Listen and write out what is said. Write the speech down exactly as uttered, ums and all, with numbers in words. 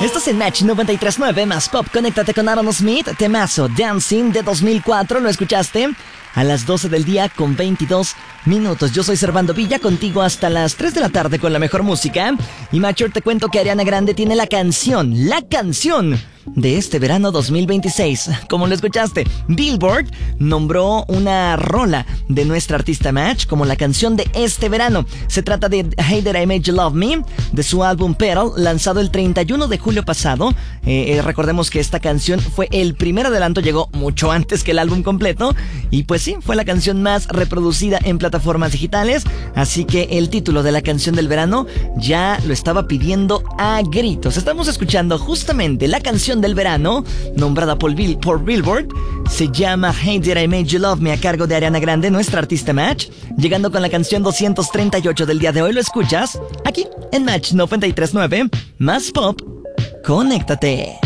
Estás en Match noventa y tres punto nueve más Pop. Conéctate con Aaron Smith, temazo Dancing de dos mil cuatro. ¿Lo escuchaste? A las doce del día con veintidós minutos. Yo soy Servando Villa, contigo hasta las tres de la tarde con la mejor música. Y Macho, te cuento que Ariana Grande tiene la canción, la canción de este verano dos mil veintiséis. Como lo escuchaste, Billboard nombró una rola de nuestra artista Match como la canción de este verano. Se trata de Hey Did I Make You Love Me, de su álbum Pearl, lanzado el treinta y uno de julio pasado. Eh, eh, recordemos que esta canción fue el primer adelanto, llegó mucho antes que el álbum completo. Y pues sí, fue la canción más reproducida en plataformas digitales. Así que el título de la canción del verano ya lo estaba pidiendo a gritos. Estamos escuchando justamente la canción del verano, nombrada por, Bill, por Billboard. Se llama Hey Did I Make You Love Me, a cargo de Ariana Grande, nuestra artista Match. Llegando con la canción doscientos treinta y ocho del día de hoy. Lo escuchas aquí en Match noventa y tres punto nueve más Pop. Conéctate.